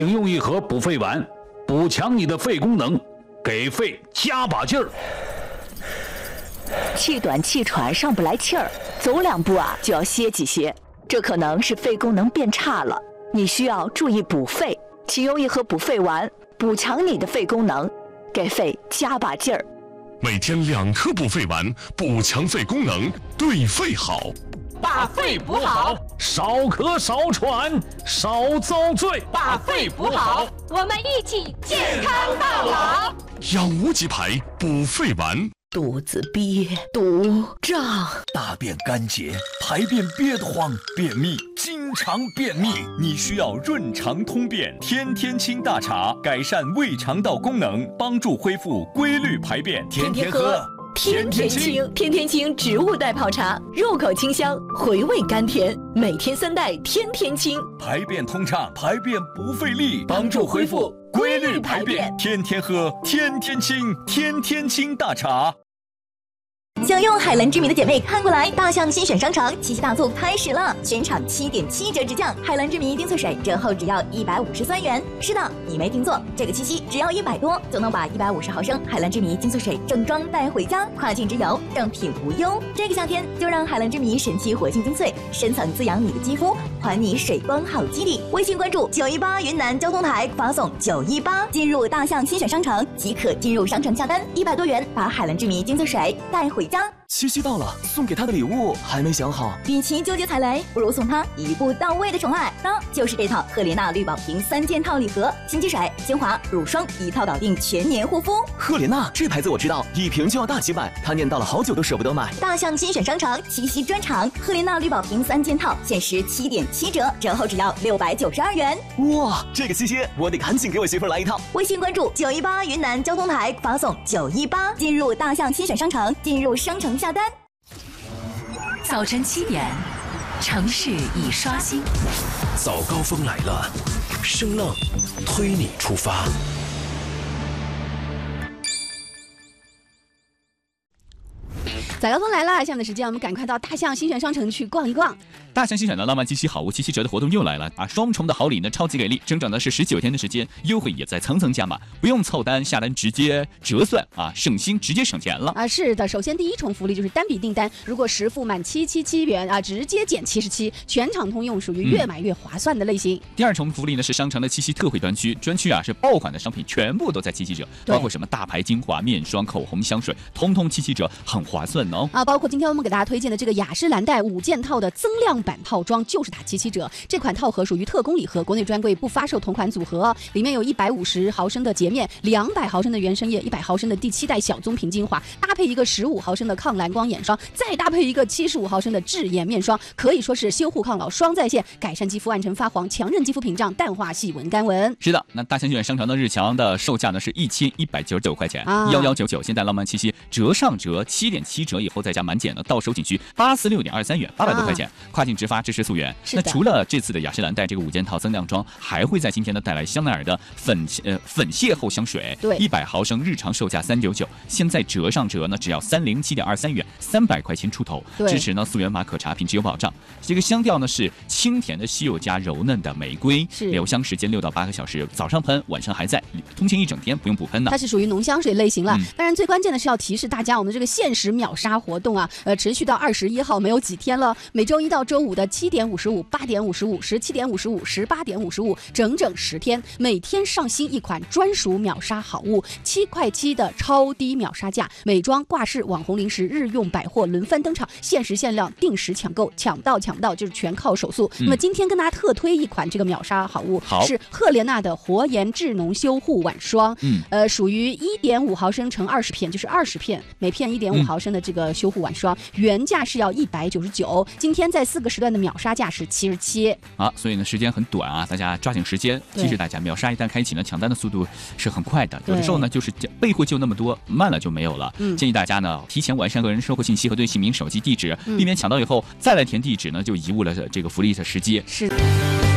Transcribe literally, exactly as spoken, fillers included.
请用一盒补肺丸，补强你的肺功能，给肺加把劲儿。 气短气喘上不来气儿，走两步啊就要歇几歇，这可能是肺功能变差了，你需要注意补肺。请用一盒补肺丸，补强你的肺功能，给肺加把劲儿。 每天两颗补肺丸，补强肺功能，对肺好。 把肺补好， 少咳少喘少遭罪。 把肺补好，我们一起健康到老。 养无极牌补肺丸。 肚子憋、肚胀， 大便干结，排便憋得慌，便秘，经常便秘，你需要润肠通便天天清大茶，改善胃肠道功能，帮助恢复规律排便。天天喝天天清，天天清植物代泡茶，入口清香，回味甘甜，每天三袋天天清， 排便通畅，排便不费力，帮助恢复规律排便。天天喝天天清，天天清大茶。 想用海蓝之谜的姐妹看过来，大象新选商城七夕大促开始了，全场七点七折直降，海蓝之谜丁萃水折后只要一百五十三元。是的，你没听错，这个七夕只要一百多就能把一百五十毫升海蓝之谜精粹水正装带回家，跨境直邮，正品无忧。这个夏天就让海蓝之谜神奇活性精粹深层滋养你的肌肤，还你水光好肌理。微信关注九一八云南交通台，发送九一八进入大象新选商城即可进入商城下单，一百多元把海蓝之谜精粹水带回家。 七夕到了，送给他的礼物还没想好。 与其纠结踩雷，不如送他一步到位的宠爱，那就是这套赫莲娜绿宝瓶三件套礼盒，新肌水、精华、乳霜一套搞定全年护肤。 赫莲娜这牌子我知道，一瓶就要大几百，他念叨了好久都舍不得买。 大象新选商城七夕专场，赫莲娜绿宝瓶三件套限时七点七折，折后只要六百九十二元。 哇，这个七夕我得赶紧给我媳妇来一套。 微信关注九一八云南交通台，发送九一八进入大象新选商城，进入商城下单。 早晨七点，城市已刷新。 早高峰来了，声浪推你出发。 早高峰来了，下面的时间我们赶快到大象新选商城去逛一逛。 大象新选的浪漫七夕好物七七折的活动又来了啊！双重的好礼呢，超级给力，整整的是十九天的时间，优惠也在层层加码，不用凑单下单，直接折算啊，省心，直接省钱了啊！是的，首先第一重福利就是单笔订单，如果实付满七七七元啊，直接减七十七，全场通用，属于越买越划算的类型。嗯、 第二重福利呢是商城的七夕特惠专区，专区啊是爆款的商品全部都在七七折，包括什么大牌精华、面霜、口红、香水，通通七七折，很划算哦。 啊，包括今天我们给大家推荐的这个雅诗兰黛五件套的增量版套装，就是打七七折。这款套盒属于特供礼盒，国内专柜不发售同款组合，里面有一百五十毫升的洁面，两百毫升的原生液，一百毫升的第七代小棕瓶精华，搭配一个十五毫升的抗蓝光眼霜，再搭配一个七十五毫升的智颜面霜，可以说是修护抗老双在线，改善肌肤暗沉发黄，强韧肌肤屏障，淡化细纹干纹。 是的，那大象新选商城的日强的售价呢是一千一百九十九块钱，幺幺九九。现在浪漫七夕折上折七点七折以后再加满减呢，到手仅需八四六点二三元，八百多块钱，跨境直发，支持溯源。那除了这次的雅诗兰黛这个五件套增量装，还会在今天呢带来香奈儿的粉呃粉邂逅香水， 对， 一百毫升，日常售价三九九，现在折上折呢只要三零七点二三元，三百块钱出头，支持呢溯源玛可茶品质有保障。这个香调呢是清甜的西柚加柔嫩的玫瑰，留香时间六到八个小时，早上喷，晚上还在，通勤一整天不用补喷的。 它是属于浓香水类型了。嗯、当然最关键的是要提示大家，我们这个限时秒杀活动啊，呃，持续到二十一号，没有几天了。每周一到周五的七点五十五、八点五十五、十七点五十五、十八点五十五，整整十天，每天上新一款专属秒杀好物，七块七的超低秒杀价，美妆、挂饰、网红零食、日用百货轮番登场，限时限量，定时抢购，抢到抢不到就是全靠手速。嗯、那么今天跟大家特推一款这个秒杀好物， 好是赫莲娜的活颜智浓修护晚霜，嗯，呃，属于一点五毫升乘二十片，就是二十片，每片一点五毫升的这个修护晚霜，嗯、原价是要一百九十九，今天在四个时段的秒杀价是七十七。 啊，所以呢时间很短啊，大家抓紧时间。提示大家，秒杀一旦开启呢，抢单的速度是很快的，有的时候呢就是备货就那么多，慢了就没有了。嗯、建议大家呢提前完善个人生活信息和对姓名、手机地址，嗯、避免抢到以后再来填地址呢就贻误了这个福利的时机。 是。